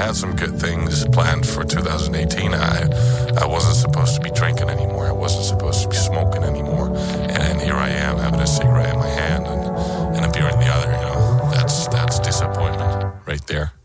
had some good things planned for 2018. I wasn't supposed to be drinking anymore. I wasn't supposed to be smoking anymore. And here I am having a cigarette in my hand and a beer in the other. That's disappointment right there.